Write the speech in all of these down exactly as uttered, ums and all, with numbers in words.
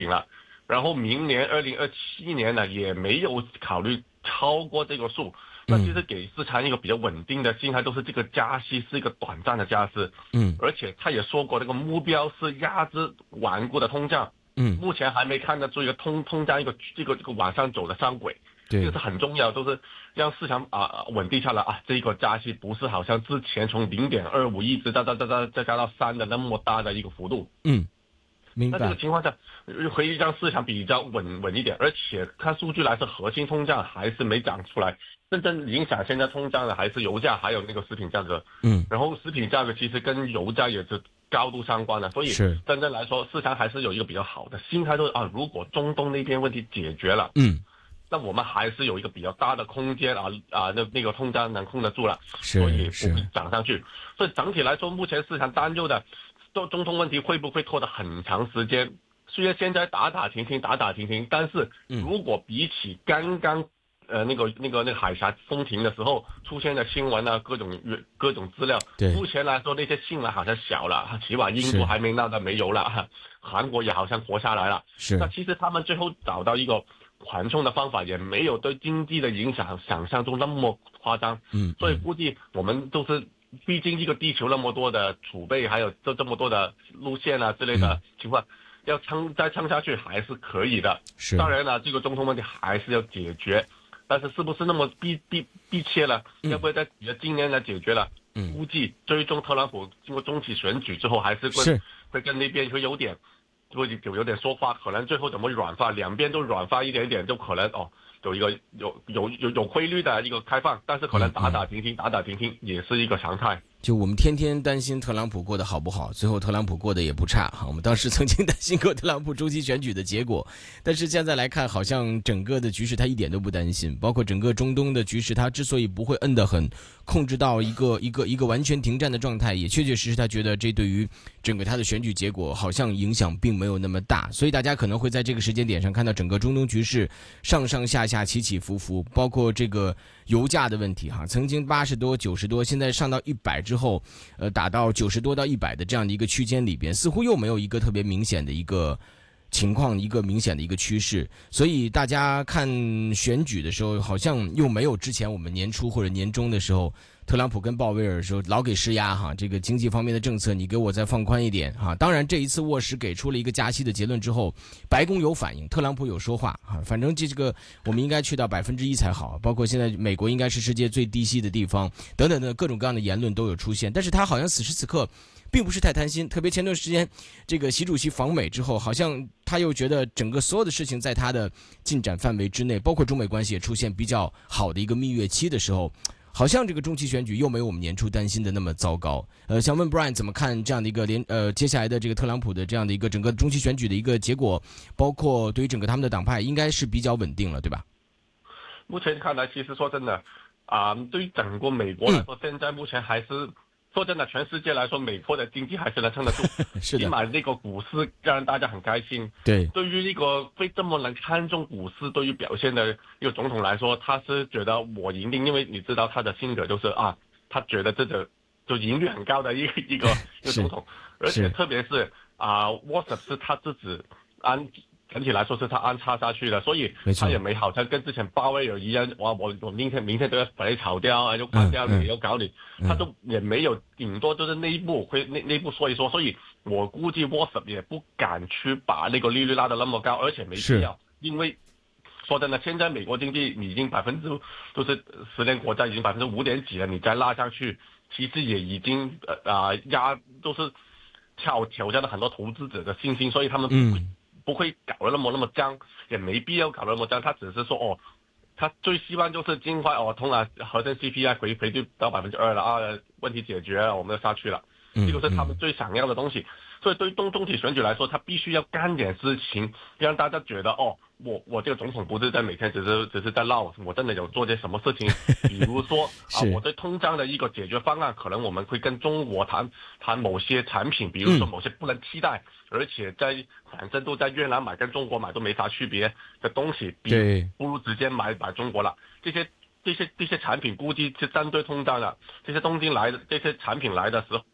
了，然后明年二零二七年呢也没有考虑超过这个数。那其实给市场一个比较稳定的心态，都是这个加息是一个短暂的加息， 嗯， 而且他也说过，这个目标是压制顽固的通胀， 嗯， 目前还没看得出一个通通胀一个这个这个往上走的上轨， 对， 这个是很重要，都是让市场啊稳定下来啊。这个加息不是好像之前从零点二五一直到到到到再加到三的那么大的一个幅度， 嗯，明那这个白， 情况下可以让市场比较稳稳一点，而且看数据来说，核心通胀还是没涨出来。真正影响现在通胀的还是油价，还有那个食品价格。 嗯， 然后食品价格其实跟油价也是高度相关的，所以是， 真正来说，市场还是有一个比较好的心态，就是啊，如果中东那边问题解决了， 嗯， 那我们还是有一个比较大的空间啊啊，那那个通胀能控得住了， 是所以不是会涨上去。所以整体来说，目前市场担忧的中中东问题会不会拖得很长时间？虽然现在打打停停，打打停停，但是如果比起刚刚呃那个那个那个海峡风停的时候出现的新闻啊，各种各种资料， 对， 目前来说那些新闻好像小了，起码印是度还没闹到没油了，韩国也好像活下来了。 是， 那其实他们最后找到一个缓冲的方法，也没有对经济的影响想象中那么夸张。 嗯， 所以估计我们都是。毕竟这个地球那么多的储备，还有这这么多的路线啊之类的情况，要撑再撑下去还是可以的。 是， 当然了，这个中东问题还是要解决，但是是不是那么逼逼逼切了？要不要在今年来解决了？ 嗯， 估计最终特朗普经过中期选举之后，还是会是会跟那边会有点会有有点说法，可能最后怎么软化，两边都软化一点点，就可能哦。有一个有有有有规律的一个开放，但是可能打打停停，打打停停也是一个常态。 就我们天天担心特朗普过得好不好，最后特朗普过得也不差哈。我们当时曾经担心过特朗普中期选举的结果，但是现在来看，好像整个的局势他一点都不担心，包括整个中东的局势，他之所以不会摁得很，控制到一个一个一个完全停战的状态，也确确实实他觉得这对于整个他的选举结果好像影响并没有那么大，所以大家可能会在这个时间点上看到整个中东局势上上下下起起伏伏，包括这个油价的问题哈，曾经八十多、九十多，现在上到一百之后，呃，打到九十多到一百的这样的一个区间里边，似乎又没有一个特别明显的一个情况，一个明显的一个趋势。所以大家看选举的时候，好像又没有之前我们年初或者年中的时候，特朗普跟鲍威尔的时候老给施压哈，这个经济方面的政策你给我再放宽一点哈。当然这一次沃什给出了一个加息的结论之后，白宫有反应，特朗普有说话哈。反正这这个我们应该去到百分之一才好，包括现在美国应该是世界最低息的地方等等的各种各样的言论都有出现，但是他好像此时此刻并不是太贪心，特别前段时间这个习主席访美之后，好像他又觉得整个所有的事情在他的进展范围之内，包括中美关系也出现比较好的一个蜜月期的时候，好像这个中期选举又没有我们年初担心的那么糟糕。呃，想问 Brian 怎么看这样的一个连呃接下来的这个特朗普的这样的一个整个中期选举的一个结果，包括对于整个他们的党派应该是比较稳定了，对吧？ 目前看来，其实说真的啊、对于整个美国来说，现在目前还是。说真的，全世界来说，美国的经济还是能撑得住， 是的， 起码那个股市让大家很开心。 对， 对于一个非这么能看重股市对于表现的一个总统来说，他是觉得我赢定，因为你知道他的性格就是啊，他觉得这个就赢率很高的一个一个一个总统，而且特别是啊 ，WhatsApp 是他自己安。整体来说是他安插下去的，所以他也没好像跟之前鲍威尔一样，哇，我我明天明天都要把你炒掉啊，又关掉你，又搞你，他都也没有，顶多就是内部会内内部说一说，所以我估计 WhatsApp 也不敢去把那个利率拉得那么高，而且没必要，因为说真的，现在美国经济已经百分之就是十年国债已经百分之五点几了，你再拉上去，其实也已经呃啊压都是挑挑战了很多投资者的信心，所以他们不会。 嗯不会搞得那么那么僵，也没必要搞得那么僵。他只是说哦，他最希望就是尽快哦，通了核心 C P I 回回对到百分之二了啊，问题解决了，我们要下去了。这个是他们最想要的东西。所以对于中中体选举来说，他必须要干点事情，让大家觉得哦，我我这个总统不是在每天只是只是在闹，我真的有做些什么事情。比如说啊，我对通胀的一个解决方案，可能我们会跟中国谈谈某些产品，比如说某些不能替代，嗯、而且在反正都在越南买跟中国买都没啥区别的东西，比不如直接买买中国了。这些这些这些产品估计是针对通胀的，这些东西来的这些产品来的时候。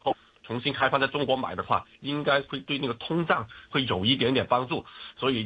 重新开放在中国买的话，应该会对那个通胀会有一点点帮助，所以